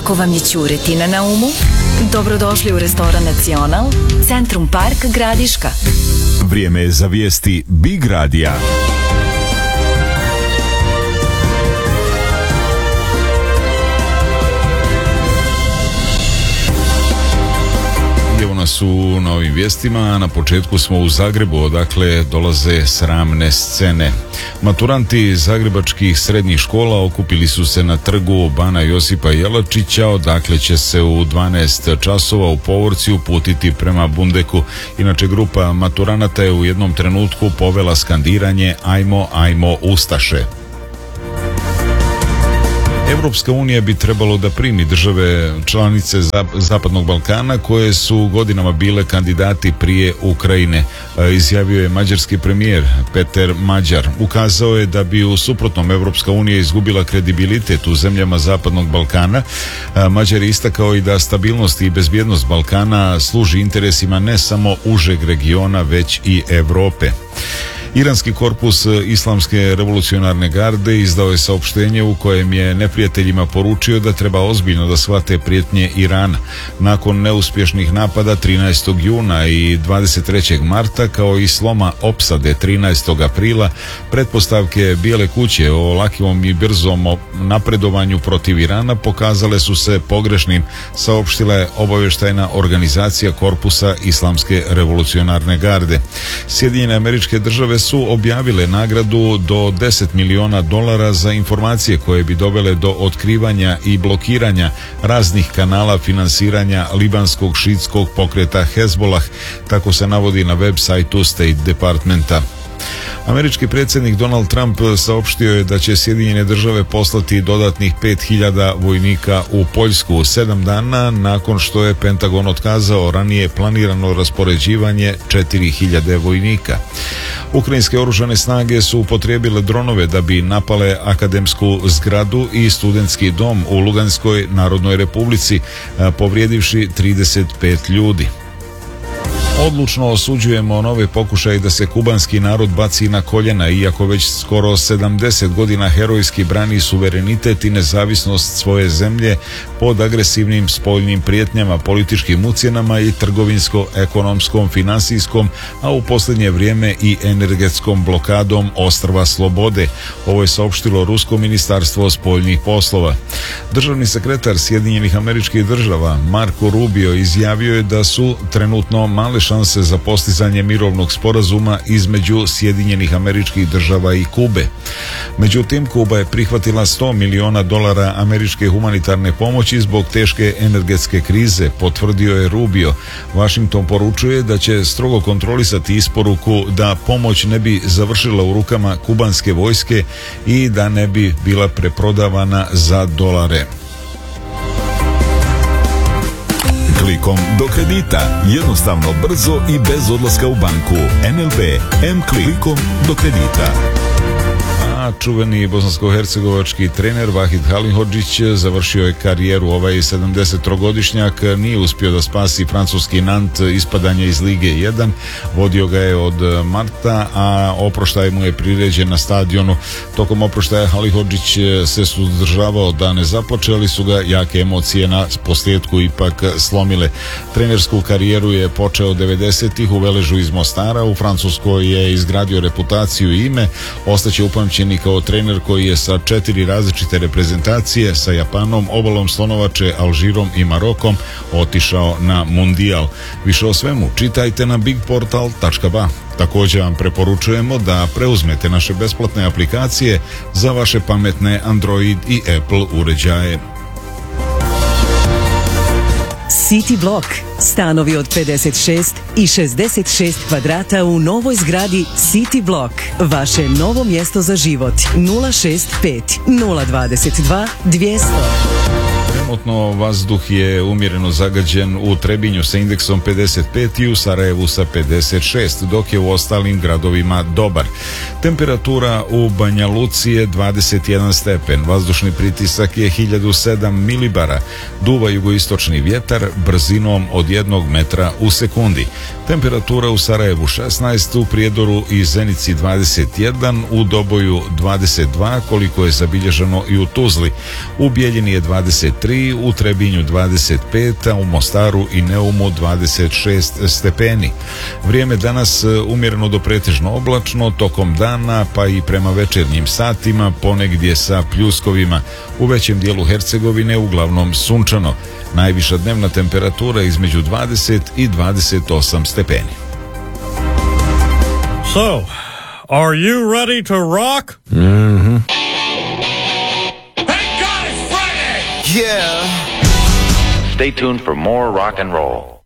Ako vam je ćuretina na umu, dobrodošli u restoran Nacional, Centrum Park Gradiška. Vrijeme je za vijesti Big Radija. Evo nas u novim vijestima. Na početku smo u Zagrebu, odakle dolaze sramne scene. Maturanti zagrebačkih srednjih škola okupili su se na trgu Bana Josipa Jelačića, odakle će se u 12 časova u povorci uputiti prema Bundeku. Inače, grupa maturanata je u jednom trenutku povela skandiranje "Ajmo, ajmo Ustaše". Europska unija bi trebalo da primi države članice Zapadnog Balkana koje su godinama bile kandidati prije Ukrajine, izjavio je mađarski premijer Peter Mađar. Ukazao je da bi u suprotnom Europska unija izgubila kredibilitet u zemljama Zapadnog Balkana. Mađar je istakao i da stabilnost i bezbjednost Balkana služi interesima ne samo užeg regiona, već i Europe. Iranski korpus Islamske revolucionarne garde izdao je saopštenje u kojem je neprijateljima poručio da treba ozbiljno da shvate prijetnje Irana. Nakon neuspješnih napada 13. juna i 23. marta, kao i sloma opsade 13. aprila, pretpostavke Bijele kuće o lakivom i brzom napredovanju protiv Irana pokazale su se pogrešnim, saopštila je obavještajna organizacija korpusa Islamske revolucionarne garde. Sjedinjene Američke Države su objavile nagradu do $10 miliona za informacije koje bi dovele do otkrivanja i blokiranja raznih kanala finansiranja libanskog šiitskog pokreta Hezbollah, tako se navodi na web sajtu State Departmenta. Američki predsjednik Donald Trump saopštio je da će Sjedinjene Države poslati dodatnih 5.000 vojnika u Poljsku 7 dana nakon što je Pentagon otkazao ranije planirano raspoređivanje 4.000 vojnika. Ukrajinske oružane snage su upotrijebile dronove da bi napale akademsku zgradu i studentski dom u Luganskoj Narodnoj Republici, povrijedivši 35 ljudi. Odlučno osuđujemo nove pokušaje da se kubanski narod baci na koljena, iako već skoro 70 godina herojski brani suverenitet i nezavisnost svoje zemlje pod agresivnim spoljnim prijetnjama, političkim ucjenama i trgovinsko-ekonomskom, finansijskom, a u posljednje vrijeme i energetskom blokadom ostrva Slobode. Ovo je saopštilo Rusko ministarstvo spoljnih poslova. Državni sekretar Sjedinjenih Američkih Država Marco Rubio izjavio je da su trenutno male šanse za postizanje mirovnog sporazuma između Sjedinjenih Američkih Država i Kube. Međutim, Kuba je prihvatila $100 miliona američke humanitarne pomoći zbog teške energetske krize, potvrdio je Rubio. Washington poručuje da će strogo kontrolisati isporuku da pomoć ne bi završila u rukama kubanske vojske i da ne bi bila preprodavana za dolare. Klikom do kredita. Jednostavno, brzo i bez odlaska u banku. NLB M-klikom do kredita. Čuveni bosansko-hercegovački trener Vahid Halilhodžić završio je karijeru. Ovaj 73-godišnjak nije uspio da spasi francuski Nant ispadanje iz Lige 1. Vodio ga je od marta, a oproštaj mu je priređen na stadionu. Tokom oproštaja Halilhodžić se suzdržavao da ne zaplače, ali su ga jake emocije na posljedku ipak slomile. Trenersku karijeru je počeo 90-ih u Veležu iz Mostara. U Francuskoj je izgradio reputaciju i ime. Ostaće upamćen kao trener koji je sa 4 različite reprezentacije, sa Japanom, Obalom Slonovače, Alžirom i Marokom, otišao na Mundijal. Više o svemu čitajte na bigportal.ba. Također vam preporučujemo da preuzmete naše besplatne aplikacije za vaše pametne Android i Apple uređaje. City Block. Stanovi od 56 i 66 kvadrata u novoj zgradi City Block. Vaše novo mjesto za život. 065 022 200. Trenutno vazduh je umjereno zagađen u Trebinju sa indeksom 55 i u Sarajevu sa 56, dok je u ostalim gradovima dobar. Temperatura u Banja Luci je 21 stepen, vazdušni pritisak je 1007 milibara, duva jugoistočni vjetar brzinom od 1 metra u sekundi. Temperatura u Sarajevu 16, u Prijedoru i Zenici 21, u Doboju 22, koliko je zabilježeno i u Tuzli. U Bijeljini je 23, 23, u Trebinju 25, a u Mostaru i Neumu 26 stepeni. Vrijeme danas umjereno do pretežno oblačno, tokom dana pa i prema večernjim satima ponegdje sa pljuskovima. U većem dijelu Hercegovine uglavnom sunčano. Najviša dnevna temperatura između 20 i 28 stepeni. So, are you ready to rock? Mm-hmm. Thank God it's Friday! Yeah. Stay tuned for more rock and roll.